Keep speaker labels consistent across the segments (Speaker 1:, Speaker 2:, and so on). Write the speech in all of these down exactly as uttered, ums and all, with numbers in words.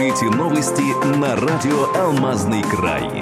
Speaker 1: слушаете новости на радио «Алмазный край».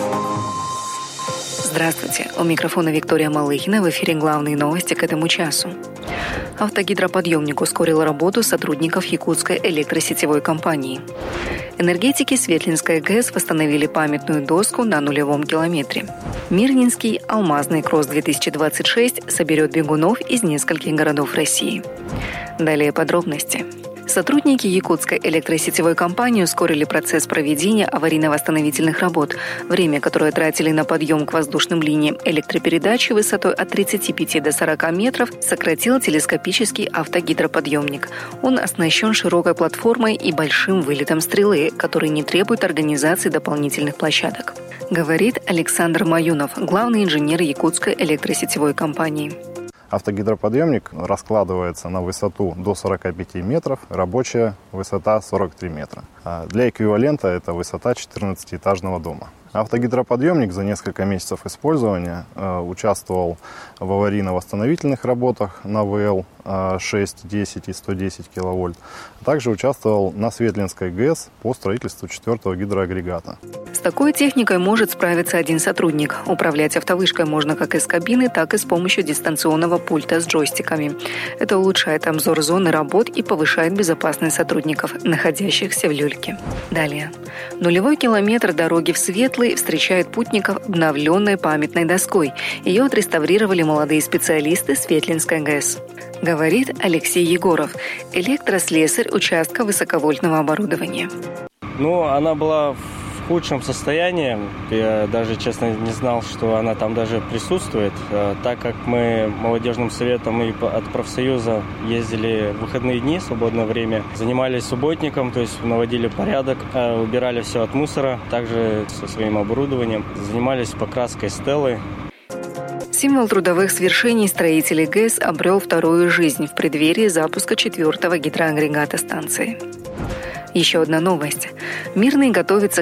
Speaker 2: Здравствуйте. У микрофона Виктория Малыхина. В эфире главные новости к этому часу. Автогидроподъемник ускорил работу сотрудников Якутской электросетевой компании. Энергетики Светлинской ГЭС восстановили памятную доску на нулевом километре. Мирнинский алмазный кросс две тысячи двадцать шесть соберет бегунов из нескольких городов России. Далее подробности. Сотрудники Якутской электросетевой компании ускорили процесс проведения аварийно-восстановительных работ. Время, которое тратили на подъем к воздушным линиям электропередачи высотой от тридцати пяти до сорока метров, сократил телескопический автогидроподъемник. Он оснащен широкой платформой и большим вылетом стрелы, который не требует организации дополнительных площадок. Говорит Александр Маюнов, главный инженер Якутской электросетевой компании.
Speaker 3: Автогидроподъемник раскладывается на высоту до сорока пяти метров, рабочая высота сорок три метра. Для эквивалента это высота четырнадцатиэтажного дома. Автогидроподъемник за несколько месяцев использования э, участвовал в аварийно-восстановительных работах на ВЛ э, шесть, десять и сто десять киловольт, а также участвовал на Светлинской ГЭС по строительству четвертого гидроагрегата.
Speaker 2: С такой техникой может справиться один сотрудник. Управлять автовышкой можно как из кабины, так и с помощью дистанционного пульта с джойстиками. Это улучшает обзор зоны работ и повышает безопасность сотрудников, находящихся в люльке. Далее. Нулевой километр дороги в Светлый встречает путников обновленной памятной доской. Ее отреставрировали молодые специалисты Светлинской ГЭС. Говорит Алексей Егоров, электрослесарь участка высоковольтного оборудования.
Speaker 4: Ну, она была в худшем состоянии. Я даже, честно, не знал, что она там даже присутствует. Так как мы молодежным советом и от профсоюза ездили в выходные дни, свободное время, занимались субботником, то есть наводили порядок, убирали все от мусора, также со своим оборудованием, занимались покраской стелы.
Speaker 2: Символ трудовых свершений строителей ГЭС обрел вторую жизнь в преддверии запуска четвертого гидроагрегата станции. Еще одна новость. Мирный готовится